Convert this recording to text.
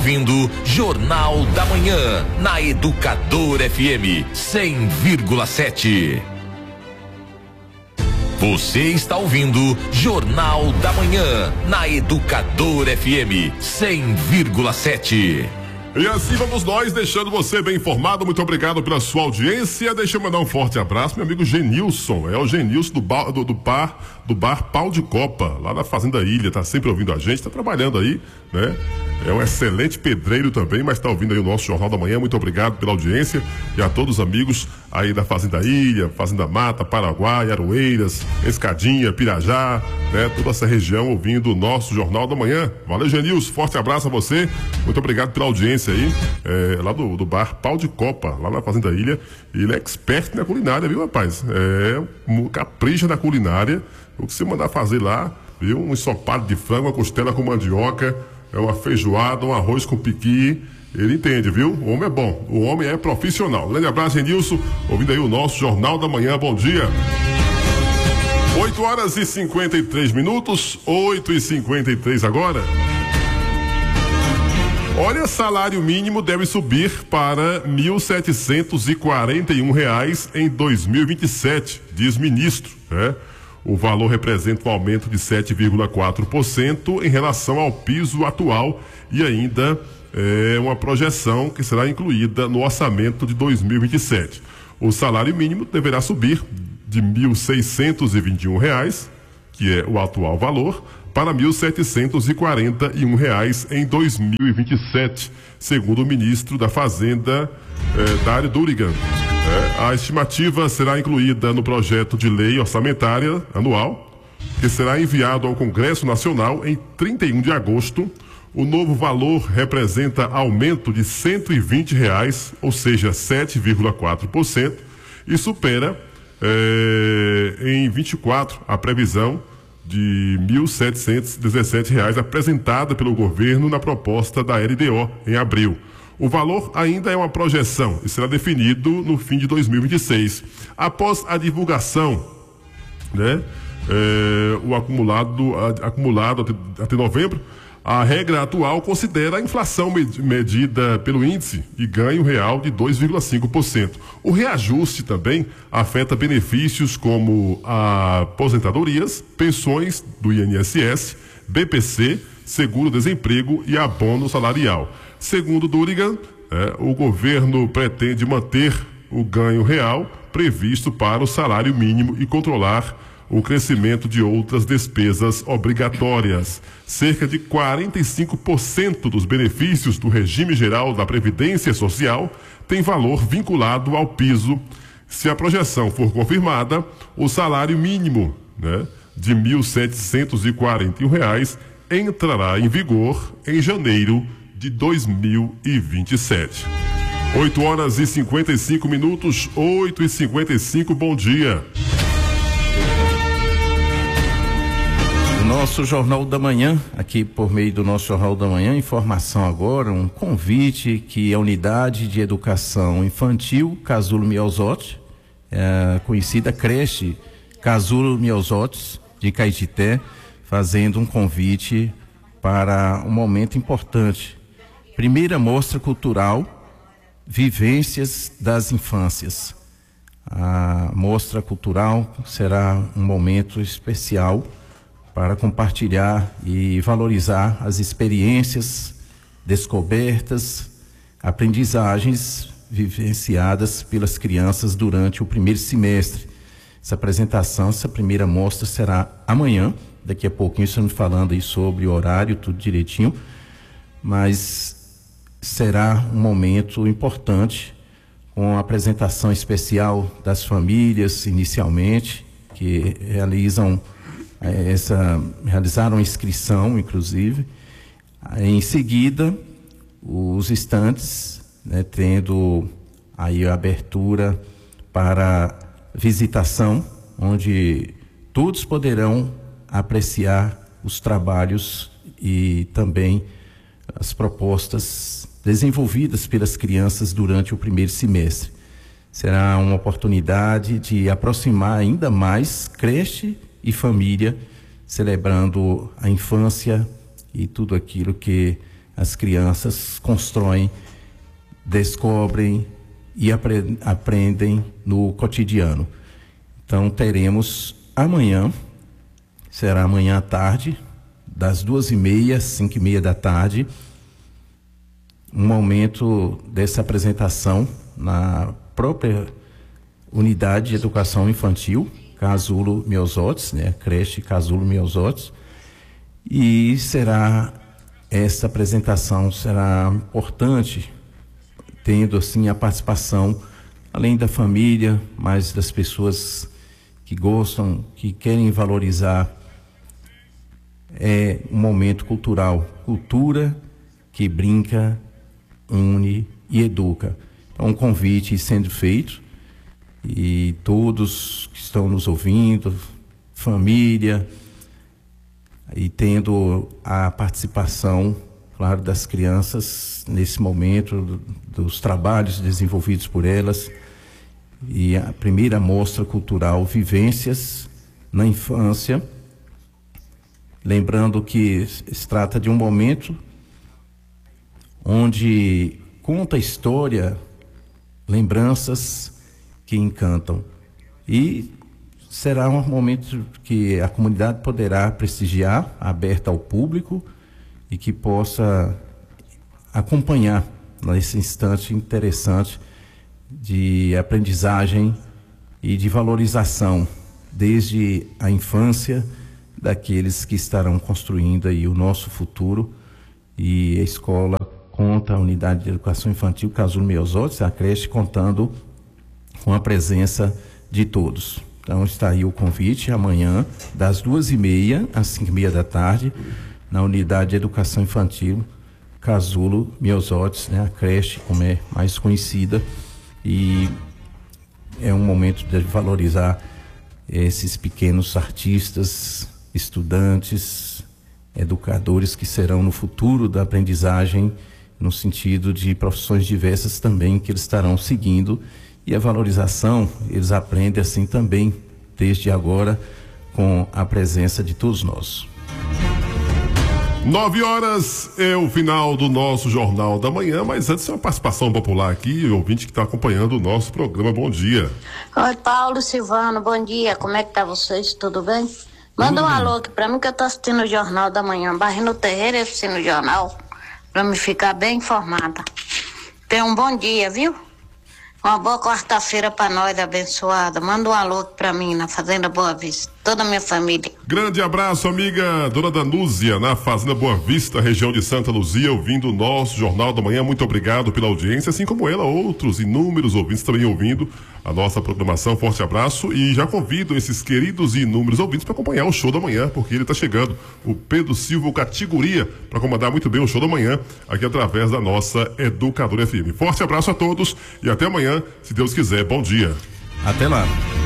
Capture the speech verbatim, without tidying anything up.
ouvindo Jornal da Manhã na Educador F M cem vírgula sete. Você está ouvindo Jornal da Manhã na Educador F M cem vírgula sete. E assim vamos nós, deixando você bem informado. Muito obrigado pela sua audiência. Deixa eu mandar um forte abraço, meu amigo Genilson. É o Genilson do bar, do, do bar, do bar Pau de Copa, lá na Fazenda Ilha. Tá sempre ouvindo a gente, tá trabalhando aí, né? É um excelente pedreiro também, mas tá ouvindo aí o nosso Jornal da Manhã. Muito obrigado pela audiência e a todos os amigos aí da Fazenda Ilha, Fazenda Mata, Paraguai, Aroeiras, Escadinha, Pirajá, né? Toda essa região ouvindo o nosso Jornal da Manhã. Valeu, Genilson. Forte abraço a você. Muito obrigado pela audiência aí, é, lá do, do bar Pau de Copa, lá na Fazenda Ilha. E ele é expert na culinária, viu, rapaz? É um capricha na culinária. O que você mandar fazer lá, viu? Um ensopado de frango, uma costela com mandioca, é uma feijoada, um arroz com piqui. Ele entende, viu? O homem é bom, o homem é profissional. Grande abraço, Genilson, ouvindo aí o nosso Jornal da Manhã. Bom dia. oito horas e cinquenta e três minutos, oito e cinquenta e três agora. Olha, salário mínimo deve subir para mil setecentos e quarenta e um reais em dois mil e vinte e sete, diz ministro, né? O valor representa um aumento de sete vírgula quatro por cento em relação ao piso atual e ainda é uma projeção que será incluída no orçamento de dois mil e vinte e sete. O salário mínimo deverá subir de mil seiscentos e vinte e um reais, que é o atual valor, para mil setecentos e quarenta e um reais em dois mil e vinte e sete, segundo o ministro da Fazenda, eh, Dário Durigan. É, a estimativa será incluída no projeto de lei orçamentária anual, que será enviado ao Congresso Nacional em trinta e um de agosto. O novo valor representa aumento de cento e vinte reais, ou seja, sete vírgula quatro por cento, e supera é, em vinte e quatro a previsão de mil setecentos e dezessete reais apresentada pelo governo na proposta da L D O em abril. O valor ainda é uma projeção e será definido no fim de dois mil e vinte e seis. Após a divulgação, né, é, o acumulado, a, acumulado até, até novembro, a regra atual considera a inflação med, medida pelo índice e ganho real de dois vírgula cinco por cento. O reajuste também afeta benefícios como a aposentadorias, pensões do I N S S, B P C, seguro-desemprego e abono salarial. Segundo Durigan, é, o governo pretende manter o ganho real previsto para o salário mínimo e controlar o crescimento de outras despesas obrigatórias. Cerca de quarenta e cinco por cento dos benefícios do regime geral da Previdência Social tem valor vinculado ao piso. Se a projeção for confirmada, o salário mínimo, né, de mil setecentos e quarenta e um reais entrará em vigor em janeiro de dois mil e vinte e sete. oito horas e cinquenta e cinco minutos, oito e cinquenta e cinco, bom dia. Nosso Jornal da Manhã, aqui por meio do nosso Jornal da Manhã, informação agora, um convite que a Unidade de Educação Infantil Casulo Miosotti, é, conhecida creche Casulo Miosotti de Caetité, fazendo um convite para um momento importante. Primeira mostra cultural, Vivências das Infâncias. A mostra cultural será um momento especial para compartilhar e valorizar as experiências, descobertas, aprendizagens vivenciadas pelas crianças durante o primeiro semestre. Essa apresentação, essa primeira mostra será amanhã, daqui a pouquinho estamos falando aí sobre o horário, tudo direitinho, mas será um momento importante, com a apresentação especial das famílias, inicialmente, que realizam essa, realizaram inscrição, inclusive. Em seguida, os estantes, né, tendo aí a abertura para visitação, onde todos poderão apreciar os trabalhos e também as propostas desenvolvidas pelas crianças durante o primeiro semestre. Será uma oportunidade de aproximar ainda mais creche e família, celebrando a infância e tudo aquilo que as crianças constroem, descobrem e apre- aprendem no cotidiano. Então teremos amanhã, será amanhã à tarde, das duas e meia às cinco e meia da tarde, um momento dessa apresentação na própria unidade de educação infantil, Casulo Miosotis, né? Creche Casulo Miosotis, e será, essa apresentação será importante, tendo assim a participação, além da família, mas das pessoas que gostam, que querem valorizar é um momento cultural, cultura que brinca, une e educa. Então, um convite sendo feito, e todos que estão nos ouvindo, família, e tendo a participação, claro, das crianças nesse momento, do, dos trabalhos desenvolvidos por elas, e a primeira mostra cultural Vivências na Infância, lembrando que se trata de um momento onde conta a história, lembranças que encantam, e será um momento que a comunidade poderá prestigiar, aberta ao público, e que possa acompanhar nesse instante interessante de aprendizagem e de valorização desde a infância daqueles que estarão construindo aí o nosso futuro. E a escola conta, a unidade de educação infantil Casulo Miosotis, a creche, contando com a presença de todos. Então está aí o convite, amanhã, das duas e meia às cinco e meia da tarde, na unidade de educação infantil Casulo Miosotis, né? A creche, como é mais conhecida, e é um momento de valorizar esses pequenos artistas, estudantes, educadores que serão no futuro da aprendizagem, no sentido de profissões diversas também que eles estarão seguindo, e a valorização eles aprendem assim também desde agora, com a presença de todos nós. Nove horas é o final do nosso Jornal da Manhã, mas antes é uma participação popular aqui, o ouvinte que está acompanhando o nosso programa. Bom dia. Oi, Paulo, Silvano, bom dia. Como é que tá vocês? Tudo bem? Manda um alô aqui pra mim que eu tô assistindo o Jornal da Manhã. Barrino Terreira assistindo o jornal, pra me ficar bem informada. Tenha um bom dia, viu? Uma boa quarta-feira pra nós, abençoada. Manda um alô aqui pra mim na Fazenda Boa Vista, toda a minha família. Grande abraço, amiga Dona Danúzia, na Fazenda Boa Vista, região de Santa Luzia, ouvindo o nosso Jornal da Manhã. Muito obrigado pela audiência, assim como ela, outros inúmeros ouvintes também ouvindo a nossa programação. Forte abraço, e já convido esses queridos e inúmeros ouvintes para acompanhar o show da manhã, porque ele está chegando, o Pedro Silva, o Categoria, para comandar muito bem o show da manhã, aqui através da nossa Educadora F M. Forte abraço a todos e até amanhã, se Deus quiser. Bom dia. Até lá.